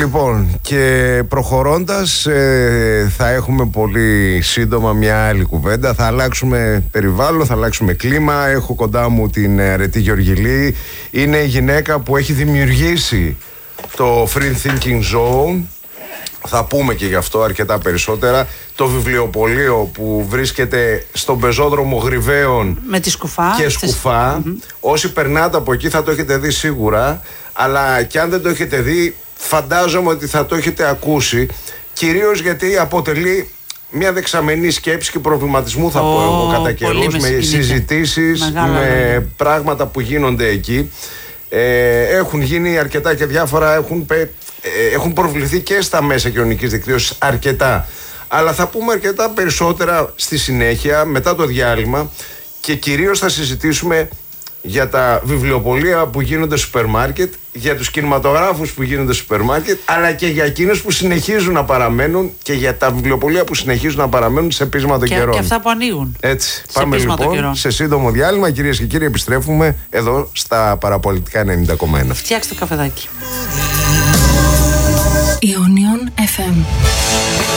Λοιπόν, και προχωρώντας, θα έχουμε πολύ σύντομα μια άλλη κουβέντα. Θα αλλάξουμε περιβάλλον, θα αλλάξουμε κλίμα. Έχω κοντά μου την Αρετή Γεωργιλή. Είναι η γυναίκα που έχει δημιουργήσει το Free Thinking Zone. Θα πούμε και γι' αυτό αρκετά περισσότερα. Το βιβλιοπωλείο που βρίσκεται στον πεζόδρομο Γρυβαίων με τη Σκουφά και Σκουφά. Όσοι περνάτε από εκεί θα το έχετε δει σίγουρα, αλλά και αν δεν το έχετε δει, φαντάζομαι ότι θα το έχετε ακούσει, κυρίως γιατί αποτελεί μια δεξαμενή σκέψη και προβληματισμού, θα πω εγώ, κατά καιρούς, με συζητήσεις, με πράγματα που γίνονται εκεί. Έχουν γίνει αρκετά και διάφορα, έχουν προβληθεί και στα μέσα κοινωνικής δικτύωσης αρκετά. Αλλά θα πούμε αρκετά περισσότερα στη συνέχεια, μετά το διάλειμμα, και κυρίως θα συζητήσουμε για τα βιβλιοπωλεία που γίνονται στο σούπερ μάρκετ, για τους κινηματογράφους που γίνονται στο σούπερ μάρκετ, αλλά και για εκείνους που συνεχίζουν να παραμένουν και για τα βιβλιοπωλεία που συνεχίζουν να παραμένουν σε πείσμα των καιρών. Και αυτά που ανοίγουν. Έτσι. Πάμε λοιπόν σε σύντομο διάλειμμα, κυρίες και κύριοι. Επιστρέφουμε εδώ στα Παραπολιτικά 90,1. Φτιάξτε το καφεδάκι. Ionion FM.